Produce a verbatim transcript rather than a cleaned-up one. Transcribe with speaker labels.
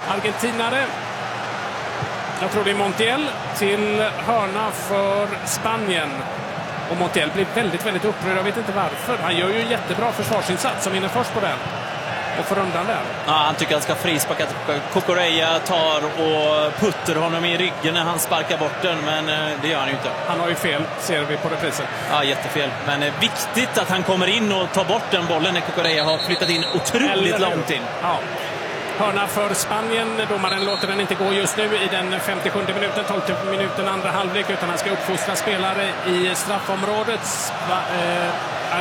Speaker 1: argentinare. Jag tror det är Montiel till hörna för Spanien. Och Montiel blir väldigt, väldigt upprörd. Jag vet inte varför. Han gör ju en jättebra försvarsinsats som vinner först på den. Och får undan där.
Speaker 2: Ja, han tycker han ska frisparka. Cucurella tar och putter honom i ryggen när han sparkar bort den. Men det gör han ju inte.
Speaker 1: Han har ju fel, ser vi på reprisen.
Speaker 2: Ja, jättefel. Men det är viktigt att han kommer in och tar bort den bollen när Cucurella har flyttat in otroligt långt in.
Speaker 1: Ja. Hörna för Spanien. Domaren låter den inte gå just nu i den femtiosjunde minuten, tolfte minuten andra halvlek, utan han ska uppfostra spelare i straffområdet.